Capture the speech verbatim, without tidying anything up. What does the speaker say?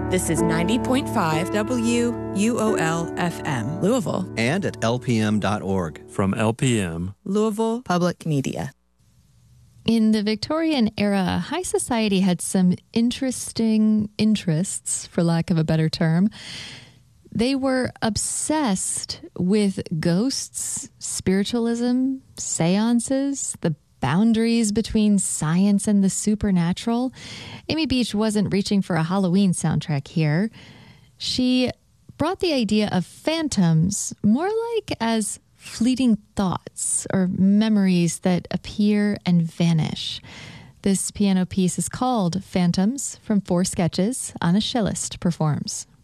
This is ninety point five W U O L F M, Louisville. And at L P M dot org. From L P M, Louisville Public Media. In the Victorian era, high society had some interesting interests, for lack of a better term. They were obsessed with ghosts, spiritualism, seances, the boundaries between science and the supernatural. Amy Beach wasn't reaching for a Halloween soundtrack here. She brought the idea of phantoms more like as fleeting thoughts or memories that appear and vanish. This piano piece is called Phantoms from Four Sketches. Anna Schellist performs.